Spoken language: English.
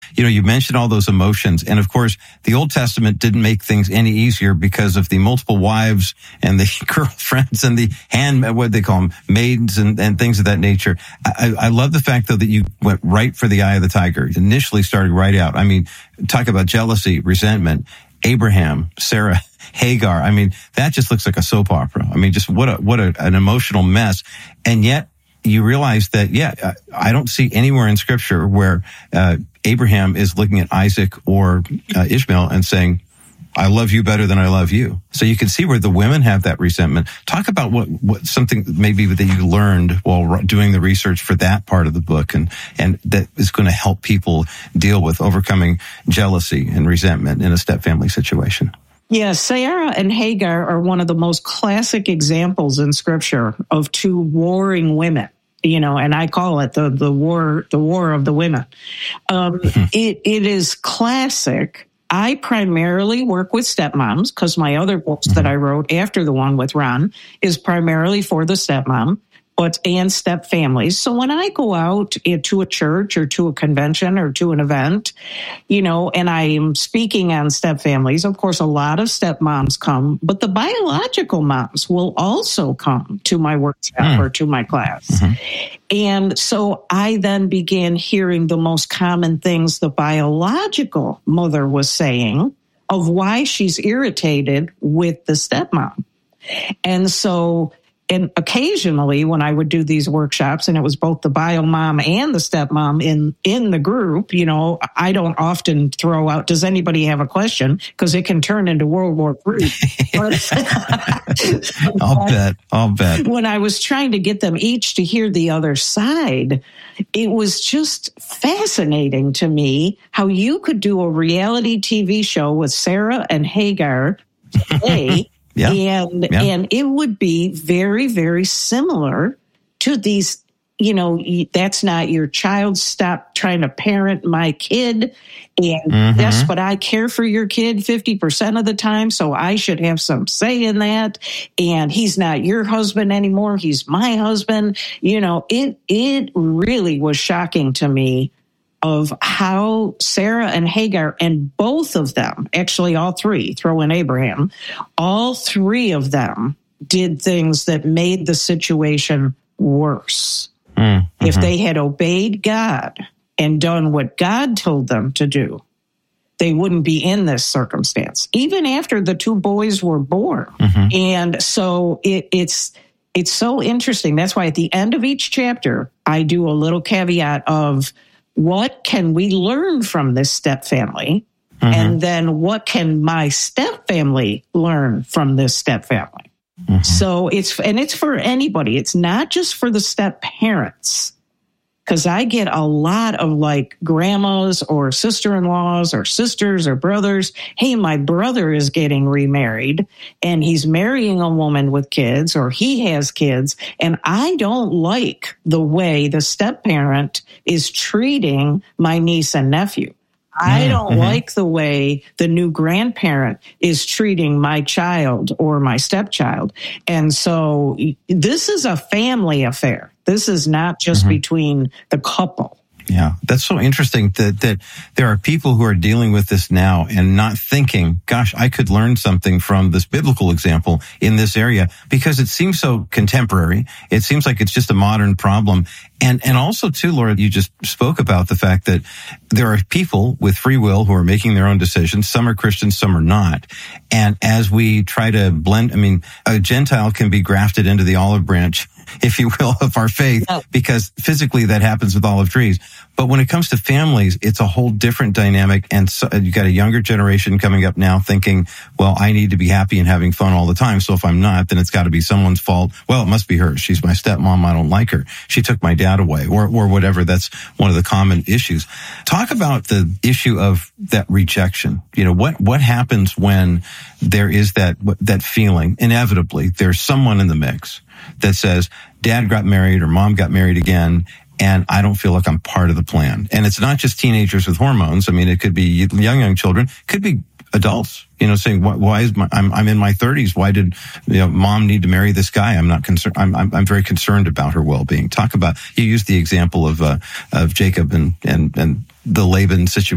You mentioned all those emotions. And of course, the Old Testament didn't make things any easier because of the multiple wives and the girlfriends and the what they call them, maids and things of that nature. I love the fact, though, that you went right for the eye of the tiger. Initially started right out. I mean, talk about jealousy, resentment, Abraham, Sarah, Hagar. I mean, that just looks like a soap opera. I mean, just what an emotional mess. And yet you realize that, I don't see anywhere in Scripture where Abraham is looking at Isaac or Ishmael and saying, I love you better than I love you. So you can see where the women have that resentment. Talk about what something maybe that you learned while doing the research for that part of the book, and that is going to help people deal with overcoming jealousy and resentment in a step-family situation. Yeah, Sarah and Hagar are one of the most classic examples in Scripture of two warring women. And I call it the war of the women. It is classic. I primarily work with stepmoms because my other books that I wrote after the one with Ron is primarily for the stepmom, and step families. So when I go out to a church or to a convention or to an event, and I am speaking on step families, of course, a lot of stepmoms come, but the biological moms will also come to my workshop or to my class. And so I then began hearing the most common things the biological mother was saying of why she's irritated with the stepmom. And occasionally when I would do these workshops, and it was both the bio mom and the stepmom in the group, I don't often throw out, does anybody have a question? Because it can turn into World War III. I'll bet. When I was trying to get them each to hear the other side, it was just fascinating to me how you could do a reality TV show with Sarah and Hagar today. And it would be very, very similar to these, that's not your child. Stop trying to parent my kid. And yes, but I care for your kid 50% of the time, so I should have some say in that. And he's not your husband anymore. He's my husband. It really was shocking to me of how Sarah and Hagar, and both of them, actually all three, throw in Abraham, all three of them did things that made the situation worse. If they had obeyed God and done what God told them to do, they wouldn't be in this circumstance, even after the two boys were born. And so it's so interesting. That's why at the end of each chapter, I do a little caveat of, what can we learn from this step family? And then what can my step family learn from this step family? So it's for anybody. It's not just for the step parents. Because I get a lot of grandmas or sister-in-laws or sisters or brothers. Hey, my brother is getting remarried and he's marrying a woman with kids, or he has kids. And I don't like the way the step-parent is treating my niece and nephew. I don't like the way the new grandparent is treating my child or my stepchild. And so this is a family affair. This is not just between the couple. Yeah, that's so interesting that there are people who are dealing with this now and not thinking, gosh, I could learn something from this biblical example in this area, because it seems so contemporary. It seems like it's just a modern problem. And also too, Laura, you just spoke about the fact that there are people with free will who are making their own decisions. Some are Christians, some are not. And as we try to blend, a Gentile can be grafted into the olive branch, if you will, of our faith, because physically that happens with olive trees. But when it comes to families, it's a whole different dynamic. And so you got a younger generation coming up now thinking, well, I need to be happy and having fun all the time. So if I'm not, then it's got to be someone's fault. Well, it must be hers. She's my stepmom. I don't like her. She took my dad away, or whatever. That's one of the common issues. Talk about the issue of that rejection. What happens when there is that feeling? Inevitably, there's someone in the mix that says, dad got married or mom got married again, and I don't feel like I'm part of the plan. And it's not just teenagers with hormones. It could be young children, could be adults, saying, why is I'm in my 30s. Why did, mom need to marry this guy? I'm not concerned. I'm very concerned about her well-being. Talk about, you used the example of Jacob and the Laban situation.